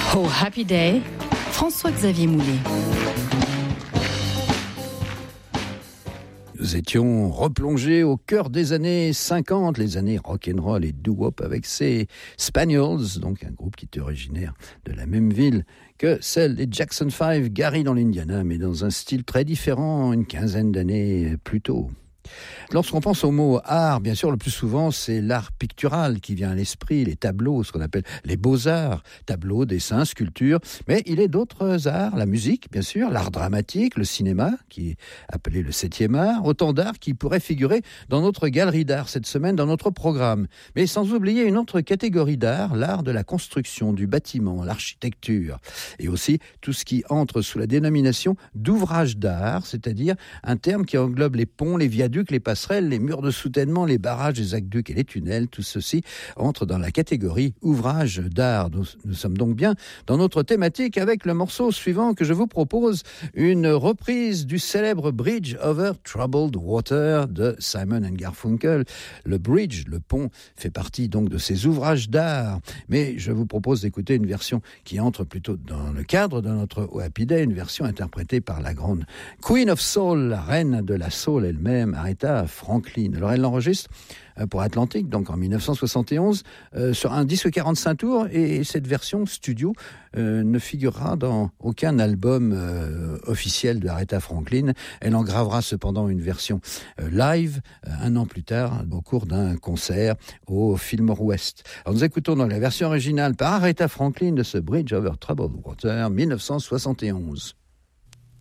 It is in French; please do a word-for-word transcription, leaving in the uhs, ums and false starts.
Oh Happy Day, François-Xavier Moulet. Nous étions replongés au cœur des années cinquante, les années rock'n'roll et doo-wop avec ces Spaniels, donc un groupe qui est originaire de la même ville que celle des Jackson five, Gary dans l'Indiana, mais dans un style très différent une quinzaine d'années plus tôt. Lorsqu'on pense au mot art, bien sûr, le plus souvent, c'est l'art pictural qui vient à l'esprit, les tableaux, ce qu'on appelle les beaux-arts, tableaux, dessins, sculptures. Mais il est d'autres arts, la musique, bien sûr, l'art dramatique, le cinéma, qui est appelé le septième art, autant d'arts qui pourraient figurer dans notre galerie d'art cette semaine, dans notre programme. Mais sans oublier une autre catégorie d'art, l'art de la construction, du bâtiment, l'architecture. Et aussi tout ce qui entre sous la dénomination d'ouvrage d'art, c'est-à-dire un terme qui englobe les ponts, les viaducs, les passerelles, les murs de soutènement, les barrages, les aqueducs et les tunnels, tout ceci entre dans la catégorie ouvrage d'art. Nous, nous sommes donc bien dans notre thématique avec le morceau suivant que je vous propose, une reprise du célèbre Bridge over Troubled Water de Simon and Garfunkel. Le bridge, le pont, fait partie donc de ces ouvrages d'art, mais je vous propose d'écouter une version qui entre plutôt dans le cadre de notre Oh Happy Day, une version interprétée par la grande Queen of Soul, la reine de la soul elle-même, Aretha Franklin. Alors elle l'enregistre pour Atlantic, donc en dix-neuf cent soixante et onze, euh, sur un disque quarante-cinq tours, et cette version studio euh, ne figurera dans aucun album euh, officiel de Aretha Franklin. Elle en gravera cependant une version euh, live euh, un an plus tard, au cours d'un concert au Fillmore West. Alors nous écoutons dans la version originale par Aretha Franklin de ce Bridge over Troubled Water, dix-neuf cent soixante et onze.